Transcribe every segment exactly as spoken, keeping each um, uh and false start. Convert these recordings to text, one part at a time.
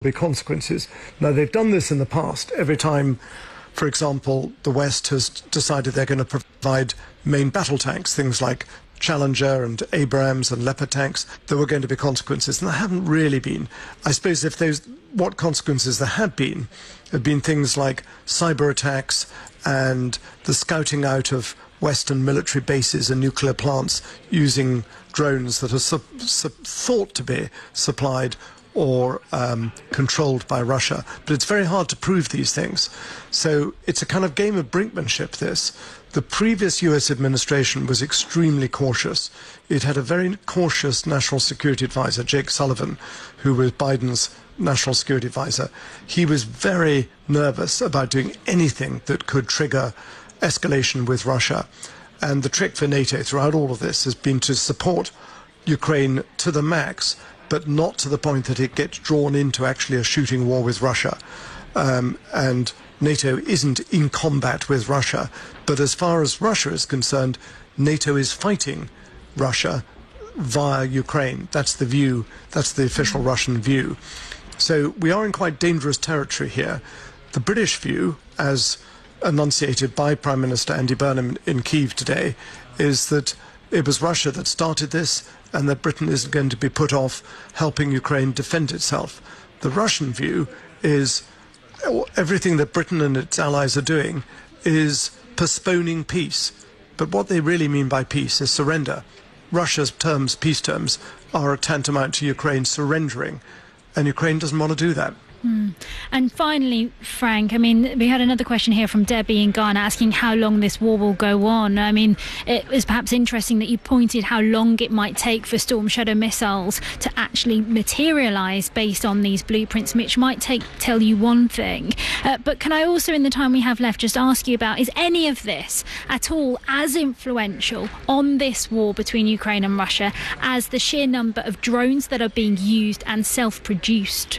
be consequences. Now, they've done this in the past. Every time, for example, the West has decided they're going to provide main battle tanks, things like Challenger and Abrams and Leopard tanks, there were going to be consequences, and there haven't really been. I suppose if those, what consequences there had been, have been things like cyber attacks and the scouting out of Western military bases and nuclear plants using drones that are su su thought to be supplied or um, controlled by Russia. But it's very hard to prove these things. So it's a kind of game of brinkmanship, this. The previous U S administration was extremely cautious. It had a very cautious national security advisor, Jake Sullivan, who was Biden's national security advisor. He was very nervous about doing anything that could trigger escalation with Russia. And the trick for NATO throughout all of this has been to support Ukraine to the max, but not to the point that it gets drawn into actually a shooting war with Russia. Um, and NATO isn't in combat with Russia, but as far as Russia is concerned, NATO is fighting Russia via Ukraine. That's the view, that's the official Russian view. So we are in quite dangerous territory here. The British view, as enunciated by Prime Minister Andy Burnham in Kyiv today, is that it was Russia that started this and that Britain isn't going to be put off helping Ukraine defend itself. The Russian view is everything that Britain and its allies are doing is postponing peace. But what they really mean by peace is surrender. Russia's terms, peace terms, are tantamount to Ukraine surrendering, and Ukraine doesn't want to do that. Mm. And finally, Frank, I mean, we had another question here from Debbie in Ghana asking how long this war will go on. I mean, it was perhaps interesting that you pointed how long it might take for Storm Shadow missiles to actually materialise based on these blueprints, which might take tell you one thing. Uh, but can I also, in the time we have left, just ask you about, is any of this at all as influential on this war between Ukraine and Russia as the sheer number of drones that are being used and self-produced?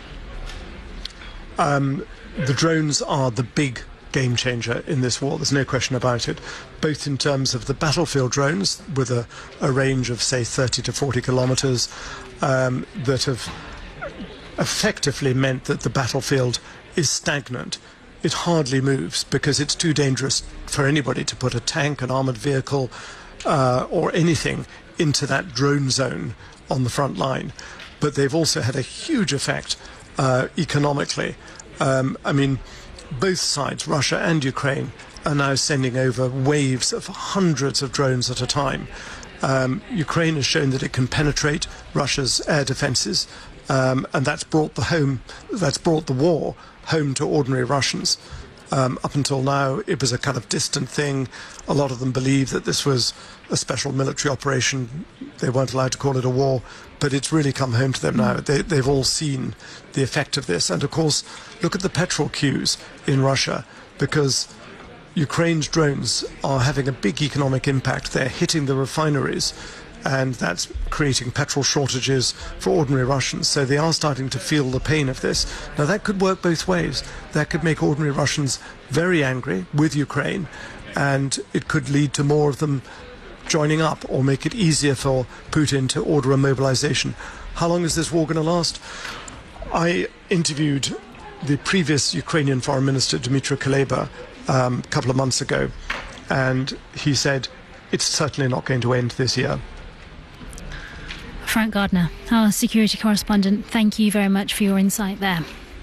Um, the drones are the big game changer in this war, there's no question about it, both in terms of the battlefield drones with a, a range of, say, thirty to forty kilometres um, that have effectively meant that the battlefield is stagnant. It hardly moves because it's too dangerous for anybody to put a tank, an armoured vehicle uh, or anything into that drone zone on the front line. But they've also had a huge effect Uh, economically. Um, I mean, both sides, Russia and Ukraine, are now sending over waves of hundreds of drones at a time. Um, Ukraine has shown that it can penetrate Russia's air defences, um, and that's brought the home, that's brought the war home to ordinary Russians. Um, up until now, it was a kind of distant thing. A lot of them believed that this was a special military operation. They weren't allowed to call it a war, but it's really come home to them now. They, they've all seen the effect of this. And of course, look at the petrol queues in Russia, because Ukraine's drones are having a big economic impact. They're hitting the refineries, and that's creating petrol shortages for ordinary Russians. So they are starting to feel the pain of this. Now, that could work both ways. That could make ordinary Russians very angry with Ukraine, and it could lead to more of them joining up or make it easier for Putin to order a mobilization. How long is this war going to last? I interviewed the previous Ukrainian Foreign Minister, Dmytro Kuleba, um, a couple of months ago, and he said it's certainly not going to end this year. Frank Gardner, our security correspondent, thank you very much for your insight there.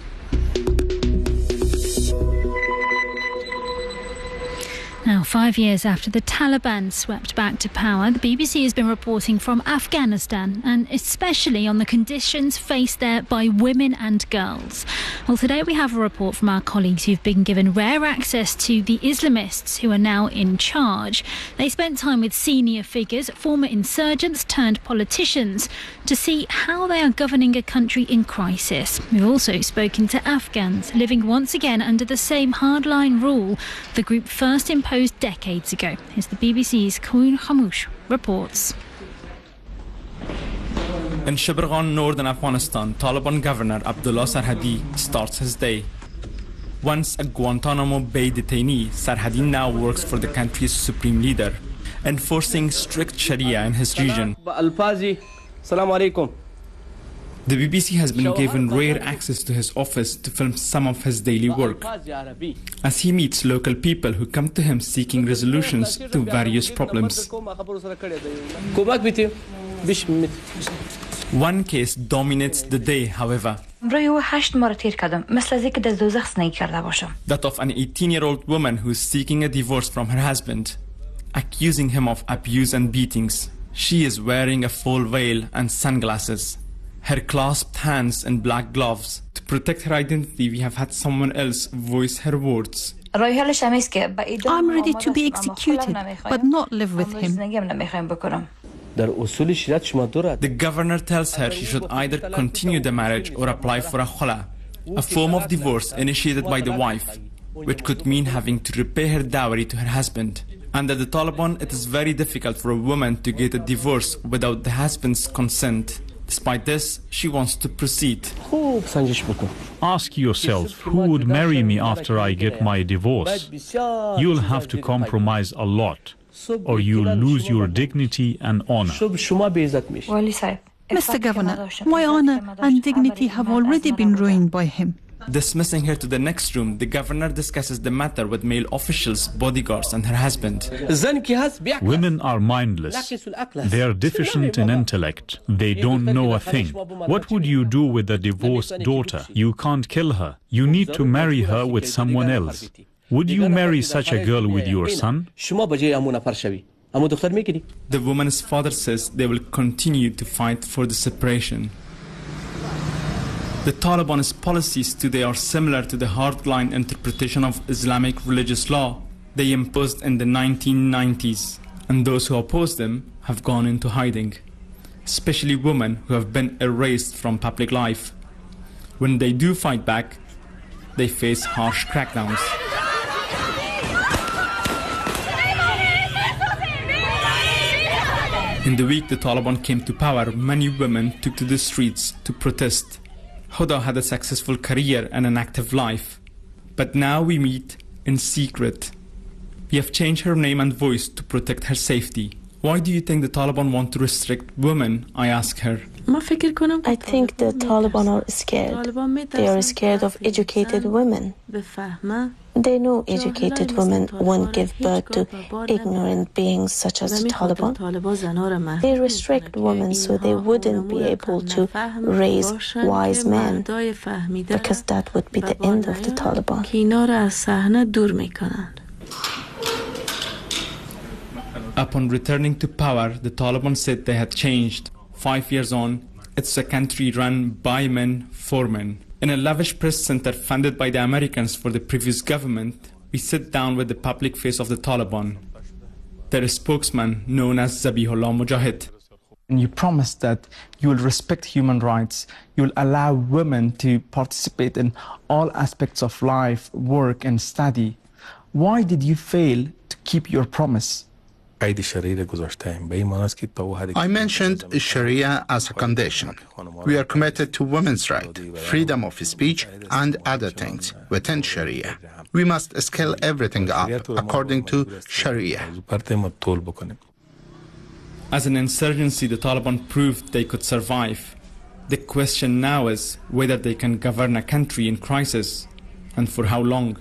Now, five years after the Taliban swept back to power, the B B C has been reporting from Afghanistan, and especially on the conditions faced there by women and girls. Well, today we have a report from our colleagues who've been given rare access to the Islamists who are now in charge. They spent time with senior figures, former insurgents turned politicians, to see how they are governing a country in crisis. We've also spoken to Afghans living once again under the same hardline rule the group first imposed decades ago. Here's the B B C's Koen Khamouche reports. In Shibirgan, northern Afghanistan, Taliban Governor Abdullah Sarhadi starts his day. Once a Guantanamo Bay detainee, Sarhadi now works for the country's supreme leader, enforcing strict Sharia in his region. The B B C has been given rare access to his office to film some of his daily work, as he meets local people who come to him seeking resolutions to various problems. One case dominates the day, however. That of an eighteen-year-old woman who is seeking a divorce from her husband, accusing him of abuse and beatings. She is wearing a full veil and sunglasses, her clasped hands in black gloves. To protect her identity, we have had someone else voice her words. I'm ready to be executed, but not live with him. The governor tells her she should either continue the marriage or apply for a khula, a form of divorce initiated by the wife, which could mean having to repay her dowry to her husband. Under the Taliban, it is very difficult for a woman to get a divorce without the husband's consent. Despite this, she wants to proceed. Ask yourself, who would marry me after I get my divorce? You'll have to compromise a lot, or you'll lose your dignity and honor. Mister Governor, my honor and dignity have already been ruined by him. Dismissing her to the next room, the governor discusses the matter with male officials, bodyguards, and her husband. Women are mindless. They are deficient in intellect. They don't know a thing. What would you do with a divorced daughter? You can't kill her. You need to marry her with someone else. Would you marry such a girl with your son? The woman's father says they will continue to fight for the separation. The Taliban's policies today are similar to the hardline interpretation of Islamic religious law they imposed in the nineteen nineties, and those who oppose them have gone into hiding, especially women who have been erased from public life. When they do fight back, they face harsh crackdowns. In the week the Taliban came to power, many women took to the streets to protest. Huda had a successful career and an active life, but now we meet in secret. We have changed her name and voice to protect her safety. Why do you think the Taliban want to restrict women? I ask her. I think the Taliban are scared. They are scared of educated women. They know educated women won't give birth to ignorant beings such as the Taliban. They restrict women so they wouldn't be able to raise wise men, because that would be the end of the Taliban. Upon returning to power, the Taliban said they had changed. Five years on, it's a country run by men for men. In a lavish press center funded by the Americans for the previous government, we sit down with the public face of the Taliban, their spokesman known as Zabihullah Mujahid. And you promise that you will respect human rights, you will allow women to participate in all aspects of life, work and study. Why did you fail to keep your promise? I mentioned Sharia as a condition. We are committed to women's rights, freedom of speech, and other things within Sharia. We must scale everything up according to Sharia. As an insurgency, the Taliban proved they could survive. The question now is whether they can govern a country in crisis, and for how long.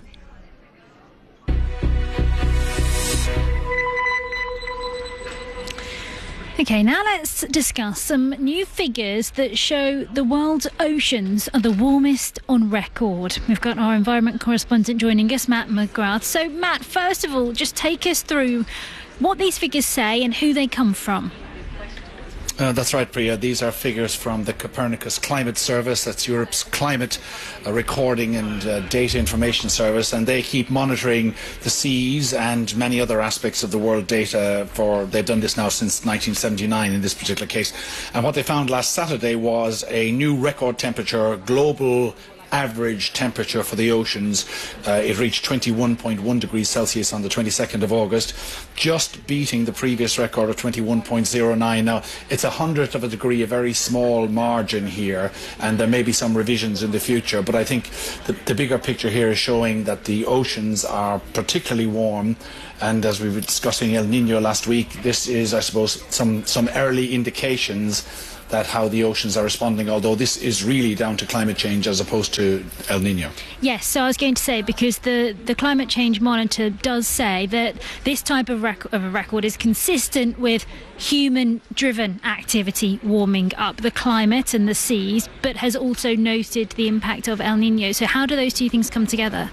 Okay, now let's discuss some new figures that show the world's oceans are the warmest on record. We've got our environment correspondent joining us, Matt McGrath. So, Matt, first of all, just take us through what these figures say and who they come from. Uh, that's right, Priya. These are figures from the Copernicus Climate Service. That's Europe's climate uh, recording and uh, data information service, and they keep monitoring the seas and many other aspects of the world data. For they've done this now since nineteen seventy-nine in this particular case. And what they found last Saturday was a new record temperature, global average temperature for the oceans. Uh, it reached twenty-one point one degrees Celsius on the twenty-second of August, just beating the previous record of twenty-one point zero nine. Now, it's a hundredth of a degree, a very small margin here, and there may be some revisions in the future, but I think the, the bigger picture here is showing that the oceans are particularly warm. And as we were discussing El Nino last week, this is, I suppose, some, some early indications that how the oceans are responding, although this is really down to climate change as opposed to El Nino. Yes, so I was going to say, because the, the Climate Change Monitor does say that this type of, rec- of a record is consistent with human-driven activity warming up the climate and the seas, but has also noted the impact of El Nino. So how do those two things come together?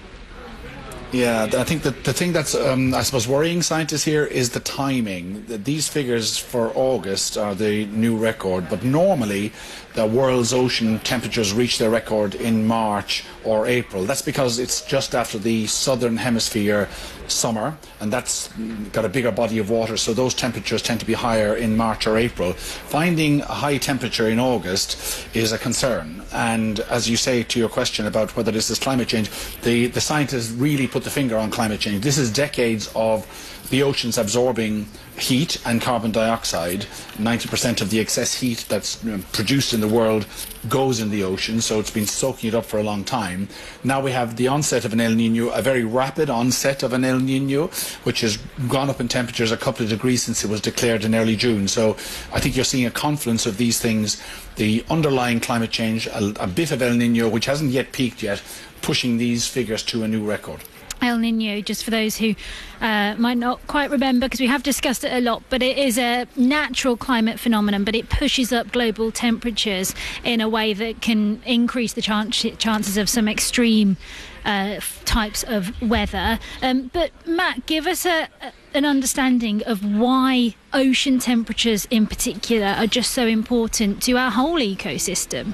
Yeah, I think that the thing that's, um, I suppose, worrying scientists here is the timing. These figures for August are the new record, but normally the world's ocean temperatures reach their record in March or April. That's because it's just after the southern hemisphere summer, and that's got a bigger body of water, so those temperatures tend to be higher in March or April. Finding a high temperature in August is a concern, and as you say to your question about whether this is climate change, the, the scientists really put the finger on climate change. This is decades of the oceans absorbing heat and carbon dioxide. ninety percent of the excess heat that's produced in the world goes in the ocean, so it's been soaking it up for a long time. Now we have the onset of an El Nino, a very rapid onset of an El Nino, which has gone up in temperatures a couple of degrees since it was declared in early June. So I think you're seeing a confluence of these things, the underlying climate change, a, a bit of El Nino, which hasn't yet peaked yet, pushing these figures to a new record. El Nino, just for those who uh, might not quite remember, because we have discussed it a lot, but it is a natural climate phenomenon, but it pushes up global temperatures in a way that can increase the chance, chances of some extreme uh, types of weather. Um, but Matt, give us a, a, an understanding of why ocean temperatures in particular are just so important to our whole ecosystem.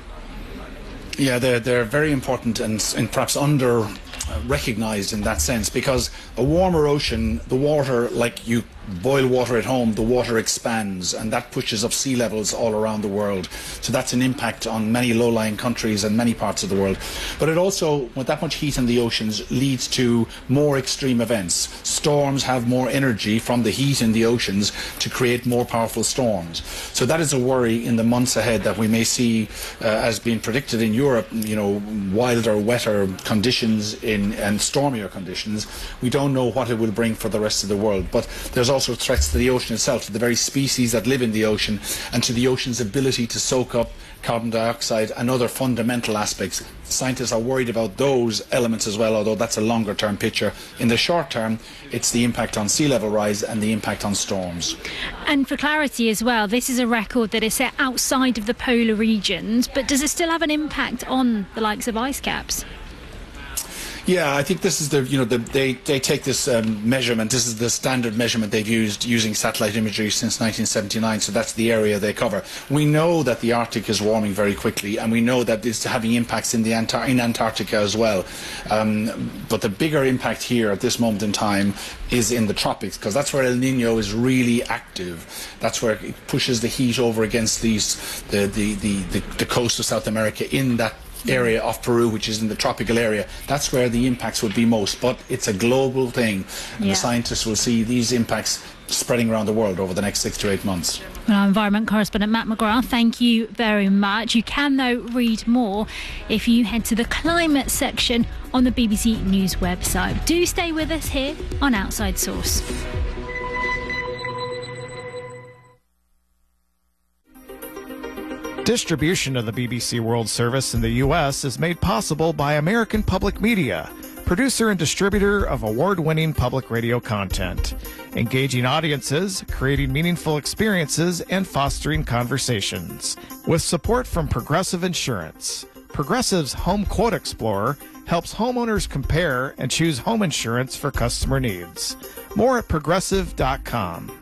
Yeah, they're, they're very important and, and perhaps under recognised in that sense, because a warmer ocean, the water, like you boil water at home, the water expands, and that pushes up sea levels all around the world. So that's an impact on many low-lying countries and many parts of the world. But it also, with that much heat in the oceans, leads to more extreme events. Storms have more energy from the heat in the oceans to create more powerful storms. So that is a worry in the months ahead, that we may see, uh, as being predicted in Europe, you know, wilder, wetter conditions in and stormier conditions. We don't know what it will bring for the rest of the world, but there's also threats to the ocean itself, to the very species that live in the ocean, and to the ocean's ability to soak up carbon dioxide and other fundamental aspects. Scientists are worried about those elements as well, although that's a longer term picture. In the short term, it's the impact on sea level rise and the impact on storms. And for clarity as well, this is a record that is set outside of the polar regions, but does it still have an impact on the likes of ice caps? Yeah, I think this is the, you know, the, they, they take this um, measurement, this is the standard measurement they've used using satellite imagery since nineteen seventy-nine, so that's the area they cover. We know that the Arctic is warming very quickly, and we know that it's having impacts in, the Antar- in Antarctica as well. Um, but the bigger impact here at this moment in time is in the tropics, because that's where El Nino is really active. That's where it pushes the heat over against these, the, the, the, the, the coast of South America in that area of Peru, which is in the tropical area. That's where the impacts would be most, but it's a global thing, and yeah. the scientists will see these impacts spreading around the world over the next six to eight months. Well, our environment correspondent Matt McGrath, thank you very much. You can though read more if you head to the climate section on the B B C News website. Do stay with us here on Outside Source. Distribution of the B B C World Service in the U S is made possible by American Public Media, producer and distributor of award-winning public radio content, engaging audiences, creating meaningful experiences, and fostering conversations. With support from Progressive Insurance. Progressive's Home Quote Explorer helps homeowners compare and choose home insurance for customer needs. More at progressive dot com.